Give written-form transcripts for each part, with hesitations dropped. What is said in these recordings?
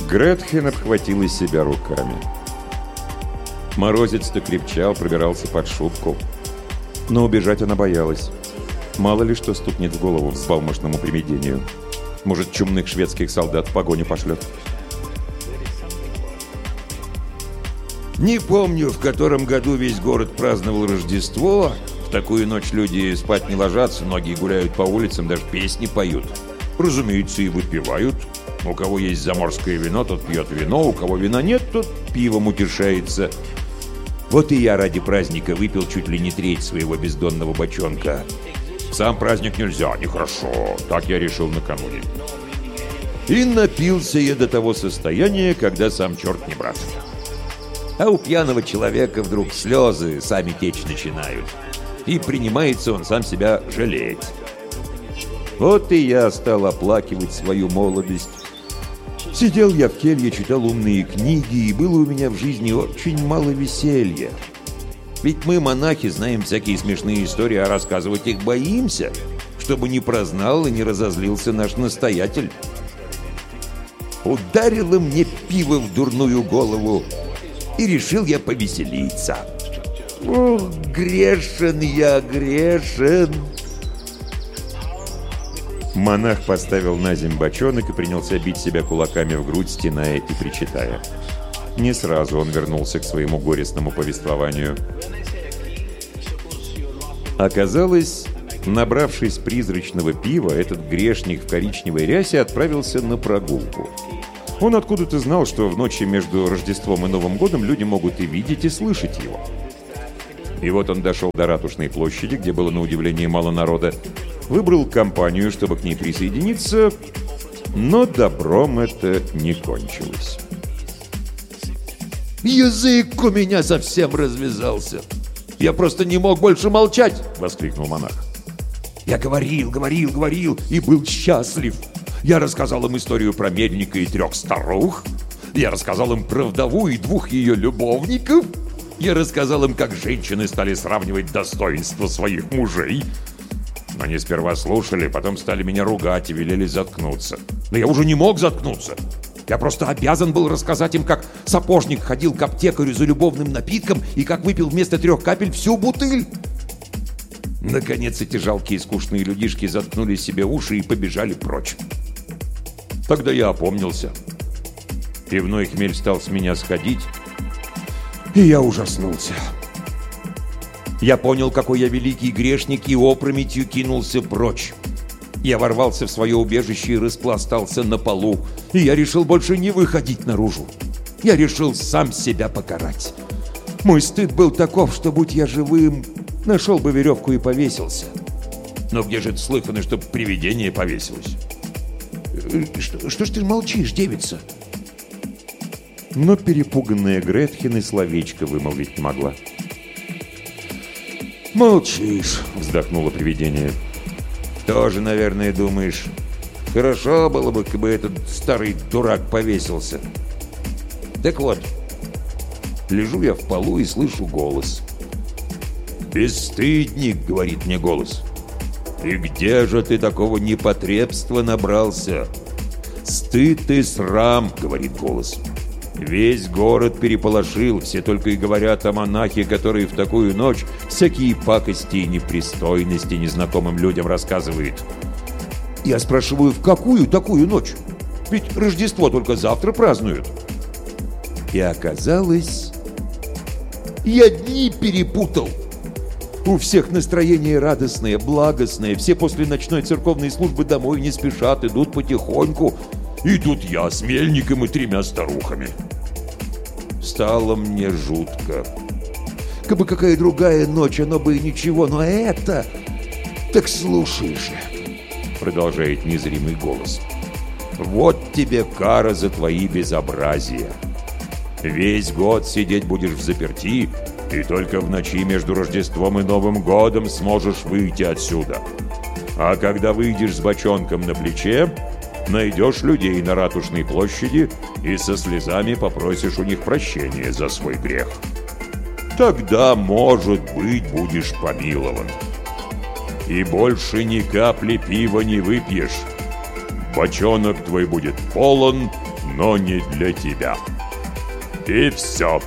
Гретхен обхватила себя руками. Морозец-то крепчал, пробирался под шубку. Но убежать она боялась. Мало ли что стукнет в голову взбалмошному привидению. Может, чумных шведских солдат в погоню пошлет. Не помню, в котором году весь город праздновал Рождество. В такую ночь люди спать не ложатся, многие гуляют по улицам, даже песни поют. Разумеется, и выпивают. У кого есть заморское вино, тот пьет вино, у кого вина нет, тот пивом утешается. Вот и я ради праздника выпил чуть ли не треть своего бездонного бочонка. В сам праздник нельзя, нехорошо. Так я решил накануне. И напился я до того состояния, когда сам черт не брат. А у пьяного человека вдруг слезы сами течь начинают. И принимается он сам себя жалеть. Вот и я стал оплакивать свою молодость. Сидел я в келье, читал умные книги, и было у меня в жизни очень мало веселья. Ведь мы, монахи, знаем всякие смешные истории, а рассказывать их боимся, чтобы не прознал и не разозлился наш настоятель. Ударило мне пиво в дурную голову, и решил я повеселиться. Ох, грешен я, грешен. Монах поставил на земь бочонок и принялся бить себя кулаками в грудь, стеная и причитая. Не сразу он вернулся к своему горестному повествованию. Оказалось, набравшись призрачного пива, этот грешник в коричневой рясе отправился на прогулку. Он откуда-то знал, что в ночи между Рождеством и Новым годом люди могут и видеть, и слышать его. И вот он дошел до Ратушной площади, где было на удивление мало народа, выбрал компанию, чтобы к ней присоединиться, но добром это не кончилось. «Язык у меня совсем развязался. Я просто не мог больше молчать!» — воскликнул монах. «Я говорил и был счастлив. Я рассказал им историю про мельника и 3 старух. Я рассказал им про вдову и 2 ее любовников. Я рассказал им, как женщины стали сравнивать достоинство своих мужей. Они сперва слушали, потом стали меня ругать и велели заткнуться. Но я уже не мог заткнуться. Я просто обязан был рассказать им, как сапожник ходил к аптекарю за любовным напитком и как выпил вместо 3 капель всю бутыль. Наконец эти жалкие скучные людишки заткнули себе уши и побежали прочь. Тогда я опомнился. Пивной хмель стал с меня сходить, и я ужаснулся. Я понял, какой я великий грешник, и опрометью кинулся прочь. Я ворвался в свое убежище и распластался на полу, и я решил больше не выходить наружу. Я решил сам себя покарать. Мой стыд был таков, что, будь я живым, нашел бы веревку и повесился. Но где же это слыхано, чтобы привидение повесилось? Что ж ты молчишь, девица? Но перепуганная Гретхен и словечко вымолвить не могла. «Молчишь», — вздохнуло привидение. «Тоже, наверное, думаешь, хорошо было бы, как бы этот старый дурак повесился. Так вот, лежу я в полу и слышу голос. «Бесстыдник», — говорит мне голос. «И где же ты такого непотребства набрался? Стыд и срам», — говорит голос. «Весь город переполошил, все только и говорят о монахе, который в такую ночь всякие пакости и непристойности незнакомым людям рассказывает». Я спрашиваю, в какую такую ночь? Ведь Рождество только завтра празднуют. И оказалось, я дни перепутал. У всех настроение радостное, благостное, все после ночной церковной службы домой не спешат, идут потихоньку. И тут я с мельником и 3 старухами. Стало мне жутко. Кабы какая другая ночь, оно бы и ничего, но это... Так слушай же, продолжает незримый голос. Вот тебе кара за твои безобразия. Весь год сидеть будешь взаперти, и только в ночи между Рождеством и Новым годом сможешь выйти отсюда. А когда выйдешь с бочонком на плече, найдешь людей на Ратушной площади и со слезами попросишь у них прощения за свой грех. Тогда, может быть, будешь помилован. И больше ни капли пива не выпьешь. бочонок твой будет полон, но не для тебя. И все.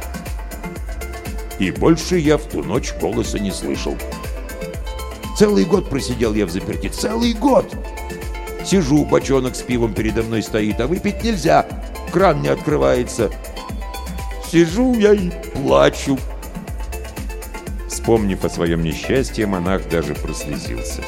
И больше я в ту ночь голоса не слышал. Целый год просидел я взаперти, целый год. Сижу, бочонок с пивом передо мной стоит, а выпить нельзя, кран не открывается. Сижу я и плачу. Вспомнив о своем несчастье, монах даже прослезился.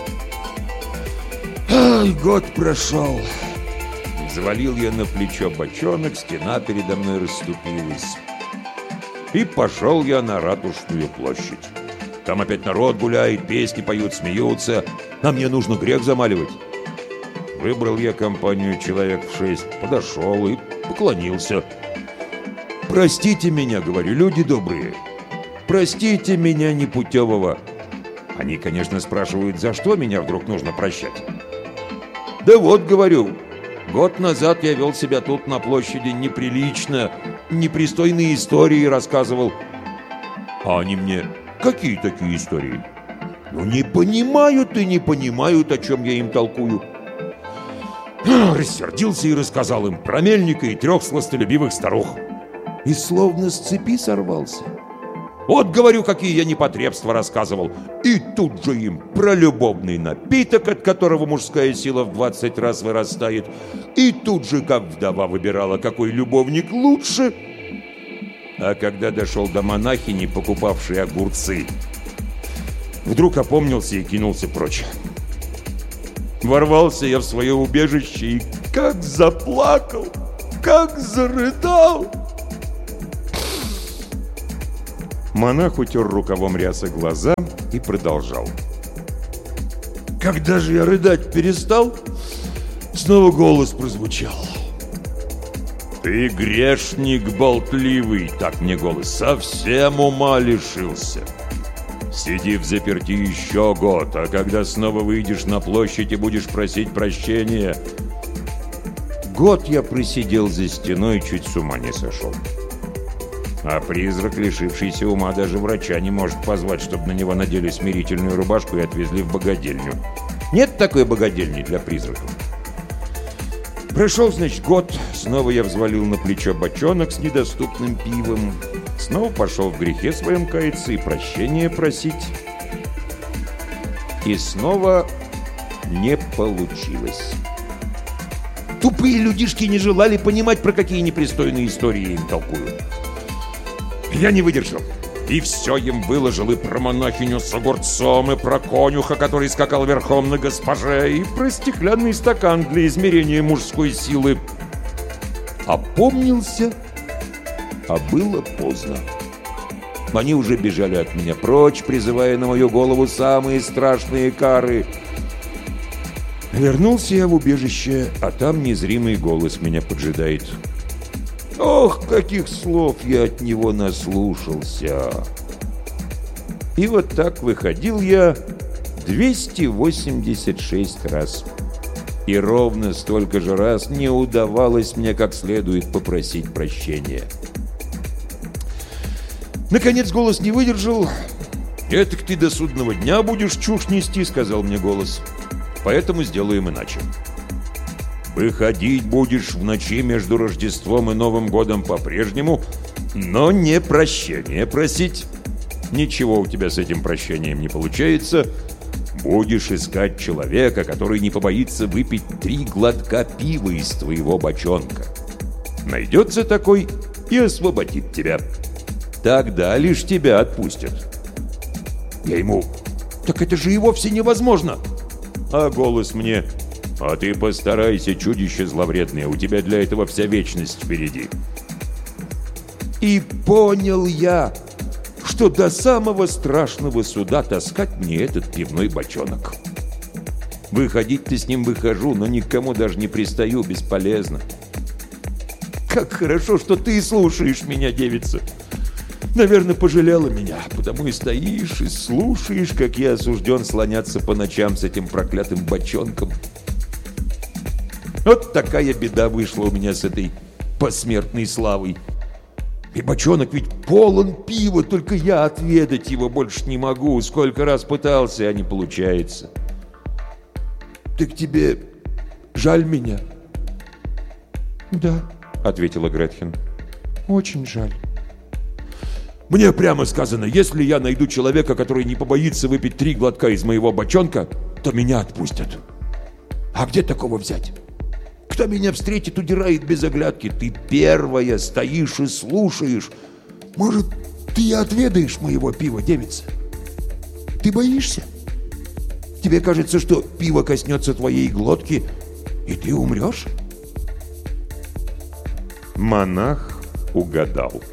Ай, год прошел. Завалил я на плечо бочонок, стена передо мной расступилась. И пошел я на Ратушную площадь. Там опять народ гуляет, песни поют, смеются, а мне нужно грех замаливать. Выбрал я компанию человек в 6, подошел и поклонился. «Простите меня, — говорю, — люди добрые, простите меня непутевого». Они, конечно, спрашивают, за что меня вдруг нужно прощать. «Да вот, — говорю, — год назад я вел себя тут на площади неприлично, непристойные истории рассказывал». А они мне: «Какие такие истории?» «Ну, не понимают и не понимают, о чем я им толкую». Рассердился и рассказал им про мельника и 3 сластолюбивых старух. И словно с цепи сорвался. Вот, говорю, какие я непотребства рассказывал. И тут же им про любовный напиток, от которого мужская сила в 20 раз вырастает. И тут же, как вдова выбирала, какой любовник лучше. А когда дошел до монахини, покупавшей огурцы, вдруг опомнился и кинулся прочь. Ворвался я в свое убежище и как заплакал, как зарыдал. Монах утер рукавом рясы глаза и продолжал. Когда же я рыдать перестал, снова голос прозвучал. «Ты грешник болтливый!» — так мне голос. «Совсем ума лишился! Сиди взаперти еще год, а когда снова выйдешь на площадь и будешь просить прощения...» Год я просидел за стеной, чуть с ума не сошел. А призрак, лишившийся ума, даже врача не может позвать, чтобы на него надели смирительную рубашку и отвезли в богадельню. Нет такой богадельни для призраков. Прошел, значит, год. Снова я взвалил на плечо бочонок с недоступным пивом. Снова пошел в грехе своем каяться и прощения просить. И снова не получилось. Тупые людишки не желали понимать, про какие непристойные истории я им толкую. Я не выдержал. И все им выложил, и про монахиню с огурцом, и про конюха, который скакал верхом на госпоже, и про стеклянный стакан для измерения мужской силы. Опомнился, а было поздно. Они уже бежали от меня прочь, призывая на мою голову самые страшные кары. Вернулся я в убежище, а там незримый голос меня поджидает. Ох, каких слов я от него наслушался! И вот так выходил я 286 раз. И ровно столько же раз не удавалось мне как следует попросить прощения. Наконец голос не выдержал. «Этак ты до судного дня будешь чушь нести», — сказал мне голос. «Поэтому сделаем иначе. Выходить будешь в ночи между Рождеством и Новым годом по-прежнему, но не прощения просить. Ничего у тебя с этим прощением не получается. Будешь искать человека, который не побоится выпить 3 глотка пива из твоего бочонка. Найдется такой и освободит тебя. Тогда лишь тебя отпустят». Я ему: «Так это же и вовсе невозможно». А голос мне: «А ты постарайся, чудище зловредное, у тебя для этого вся вечность впереди». И понял я, что до самого страшного суда таскать мне этот пивной бочонок. Выходить-то с ним выхожу, но никому даже не пристаю, бесполезно. Как хорошо, что ты слушаешь меня, девица. Наверное, пожалела меня, потому и стоишь, и слушаешь, как я осужден слоняться по ночам с этим проклятым бочонком. Вот такая беда вышла у меня с этой посмертной славой. И бочонок ведь полон пива, только я отведать его больше не могу. Сколько раз пытался, а не получается. Так тебе Жаль меня?» «Да», — ответила Гретхен. «очень жаль». «Мне прямо сказано, если я найду человека, который не побоится выпить 3 глотка из моего бочонка, то меня отпустят. А где такого взять? Кто меня встретит, удирает без оглядки. Ты первая стоишь и слушаешь. Может, ты и отведаешь моего пива, девица? Ты боишься? Тебе кажется, что пиво коснется твоей глотки, и ты умрешь?» Монах угадал.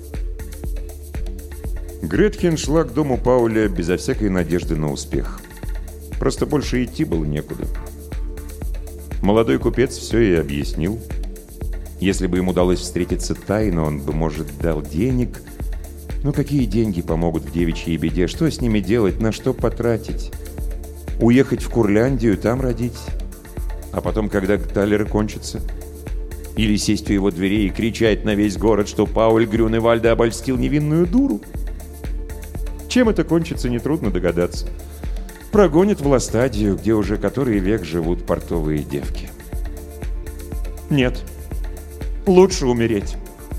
Гретхен шла к дому Пауля безо всякой надежды на успех. Просто больше идти было некуда. Молодой купец все ей объяснил. Если бы им удалось встретиться тайно, он бы, может, дал денег. Но какие деньги помогут в девичьей беде? Что с ними делать? На что потратить? Уехать в Курляндию, там родить? А потом, когда талеры кончатся? Или сесть у его дверей и кричать на весь город, что Пауль Грюневальде обольстил невинную дуру? Чем это кончится, нетрудно догадаться. Прогонит в Ластадию, где уже который век живут портовые девки. Нет, лучше умереть.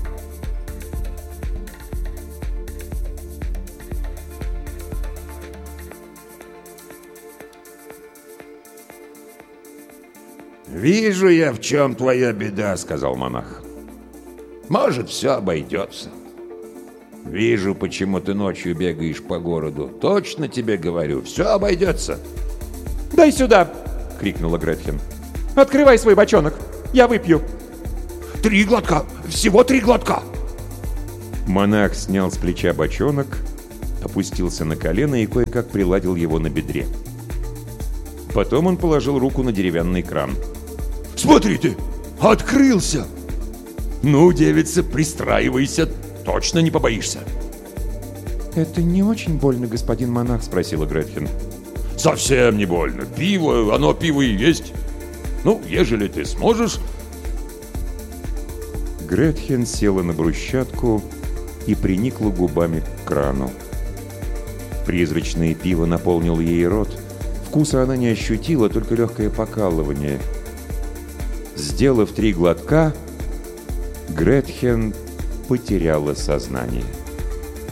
«Вижу я, в чем твоя беда», — сказал монах. «Может, все обойдется. Вижу, почему ты ночью бегаешь по городу. Точно тебе говорю, все обойдется». «Дай сюда!» — крикнула Гретхен. «Открывай свой бочонок, я выпью». 3 глотка! Всего 3 глотка!» Монах снял с плеча бочонок, опустился на колено и кое-как приладил его на бедре. Потом он положил руку на деревянный кран. «Смотри ты! Открылся! Ну, девица, пристраивайся, точно не побоишься!» «Это не очень больно, господин монах?» — спросила Гретхен. «Совсем не больно. Пиво, оно пиво и есть. Ну, ежели ты сможешь...» Гретхен села на брусчатку и приникла губами к крану. Призрачное пиво наполнило ей рот. Вкуса она не ощутила, только легкое покалывание. Сделав 3 глотка, Гретхен потеряла сознание.